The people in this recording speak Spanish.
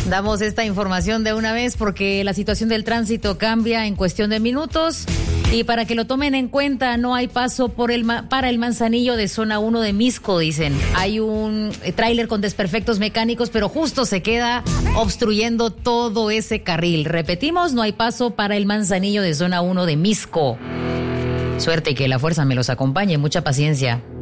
Damos esta información de una vez porque la situación del tránsito cambia en cuestión de minutos y para que lo tomen en cuenta no hay paso para el Manzanillo de zona 1 de Mixco, dicen. Hay un tráiler con desperfectos mecánicos, pero justo se queda obstruyendo todo ese carril. Repetimos, no hay paso para el Manzanillo de zona 1 de Mixco. Suerte y que la fuerza me los acompañe, mucha paciencia.